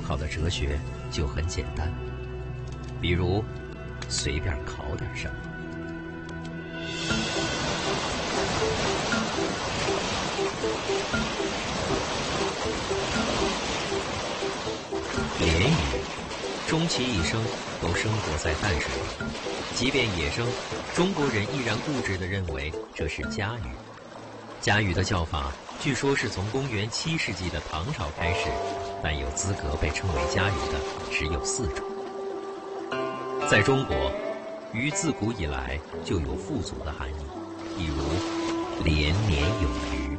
考的哲学就很简单，比如随便考点什么。鲢鱼终其一生都生活在淡水里，即便野生，中国人依然固执地认为这是家鱼。家鱼的叫法据说是从公元7世纪的唐朝开始，但有资格被称为家鱼的只有4种。在中国，鱼自古以来就有富足的含义，比如连年有余。